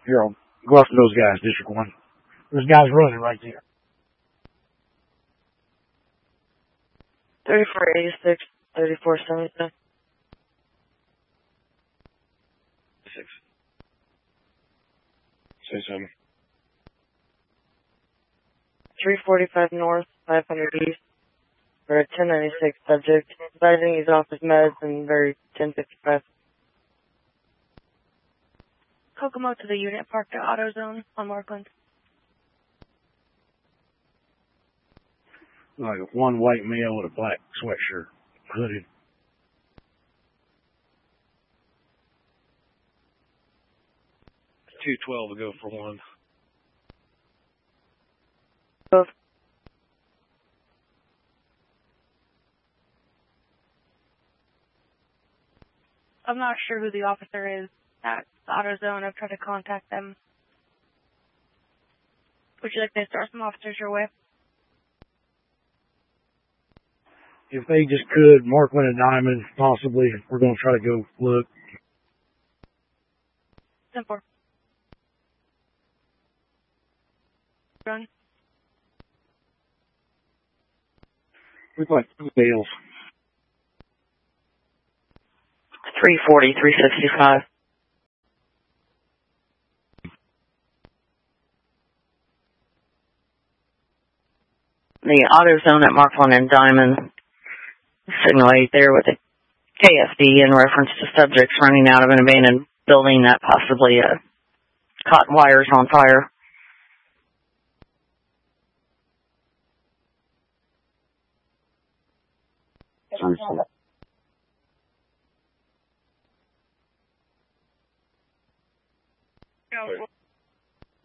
Here, I'll go after those guys, District 1. Those guys running right there. 3486, 3477. 6. Say 7. 345 north, 500 east. For a 1096 subject. Advising he's off his meds and very 1055. Kokomo to the unit, parked at AutoZone on Markland. Like one white male with a black sweatshirt, hooded. $212 to go for 1. Both. I'm not sure who the officer is at AutoZone. I've tried to contact them. Would you like me to start some officers your way? If they just could, Markland and Diamond, possibly. We're going to try to go look. 10-4. Run. We'd like 2 bales. 340, 365. The AutoZone at Markland and Diamond. Signal 8 there with a KFD in reference to subjects running out of an abandoned building that possibly caught wires on fire.